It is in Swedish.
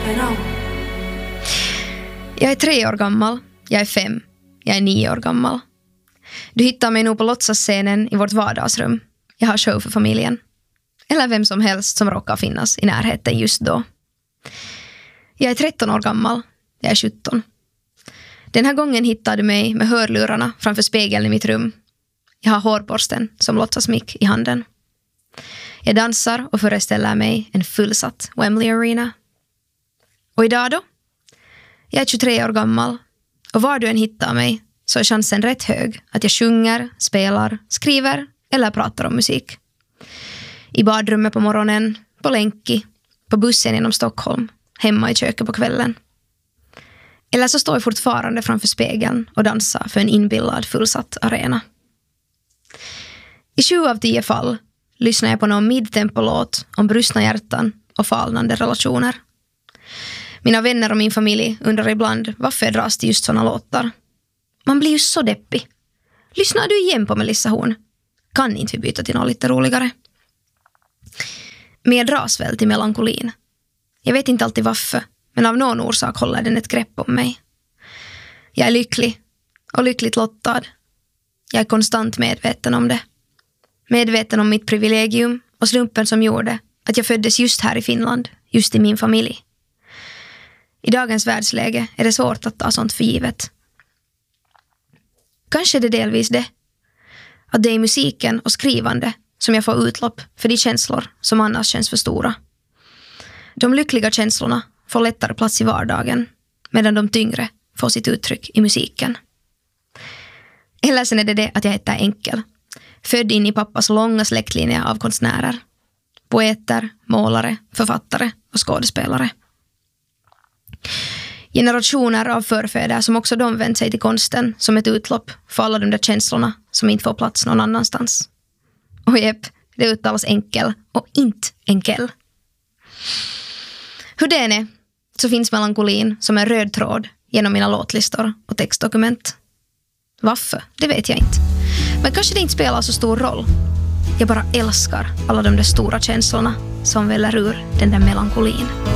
Jag är 3 år gammal, jag är 5, jag är 9 år gammal. Du hittar mig nog på låtsasscenen i vårt vardagsrum. Jag har show för familjen. Eller vem som helst som råkar finnas i närheten just då. Jag är 13 år gammal, jag är 17. Den här gången hittade du mig med hörlurarna framför spegeln i mitt rum. Jag har hårborsten som låtsasmick i handen. Jag dansar och föreställer mig en fullsatt Wembley Arena. Och idag då? Jag är 23 år gammal och var du än hittar mig så är chansen rätt hög att jag sjunger, spelar, skriver eller pratar om musik. I badrummet på morgonen, på länki, på bussen genom Stockholm, hemma i köket på kvällen. Eller så står jag fortfarande framför spegeln och dansar för en inbillad fullsatt arena. I 7 av 10 fall lyssnar jag på någon midtempolåt om brustna hjärtan och falnande relationer. Mina vänner och min familj undrar ibland varför jag dras till just såna låtar. Man blir ju så deppig. Lyssnar du igen på Melissa Horn? Kan inte vi byta till något lite roligare? Men jag dras väl till melankolin. Jag vet inte alltid varför, men av någon orsak håller den ett grepp om mig. Jag är lycklig och lyckligt lottad. Jag är konstant medveten om det. Medveten om mitt privilegium och slumpen som gjorde att jag föddes just här i Finland, just i min familj. I dagens världsläge är det svårt att ta sånt för givet. Kanske är det delvis det. Att det är musiken och skrivande som jag får utlopp för de känslor som annars känns för stora. De lyckliga känslorna får lättare plats i vardagen, medan de tyngre får sitt uttryck i musiken. Eller sen är det att jag heter Enkel. Född in i pappas långa släktlinje av konstnärer. Poeter, målare, författare och skådespelare. Generationer av förfäder som också de vänt sig till konsten som ett utlopp för alla de där känslorna som inte får plats någon annanstans. Och det uttalas Enkel och inte Enkel. Hur det är så finns melankolin som en röd tråd genom mina låtlistor och textdokument. Varför? Det vet jag inte. Men kanske det inte spelar så stor roll. Jag bara älskar alla de där stora känslorna som väller ur den där melankolin.